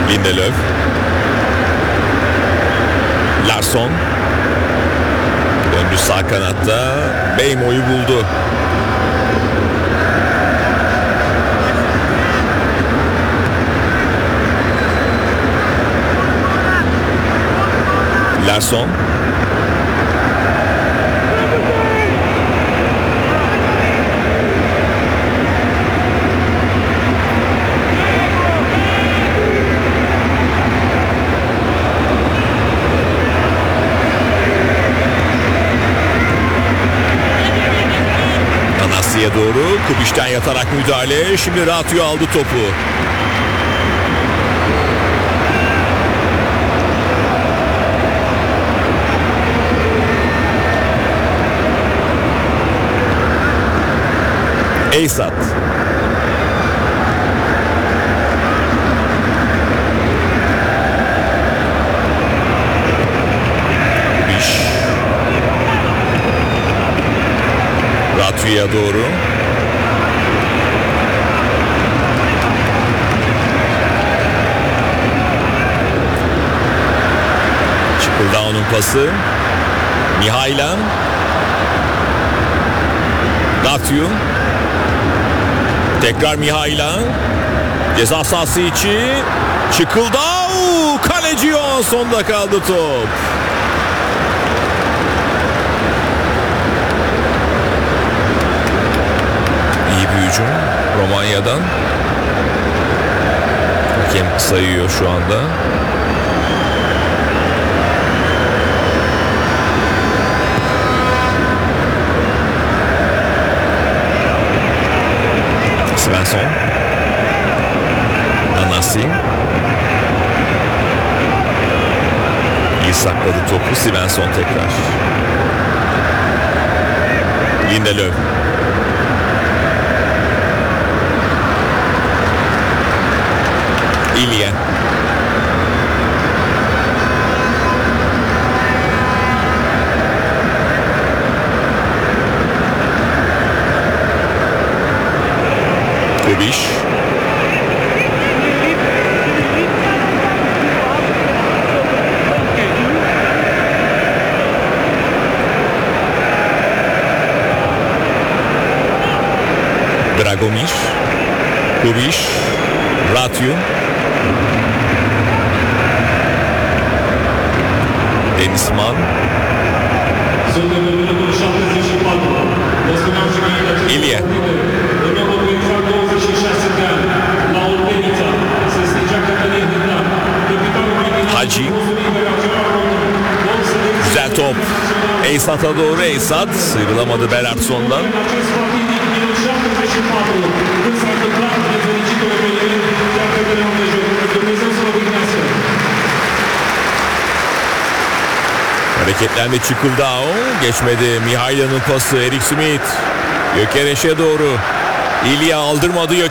Lindelöf. Larsson. Döndü sağ kanatta. Beymo'yu buldu. Larsson. Anasya doğru. Kubiş'ten yatarak müdahale. Şimdi Ratio aldı topu. Eysat. Kubiş. Ratio'ya doğru. Çıkıldao'nun pası. Mihailan. Ratio. Tekrar Mihailan. Ceza sahası içi. Çıkıldao. Kaleci Johansson'da kaldı top. İyi bir hücum Romanya'dan. Hakem sayıyor şu anda. Svensson. Anasi. İyi sakladı topu. Svensson tekrar. Lindelöf. İlya. Kubiş. Dragomir. Kubiş. Ratio. Denizman. İlya. Hacı. Güzel top. Eysat'a doğru. Eysat sıyrılamadı Belardson'dan. Hareketlendi Çıkıldao. Geçmedi. Mihailan'ın pası. Erik Smith. Gökereş'e doğru. İlya aldırmadı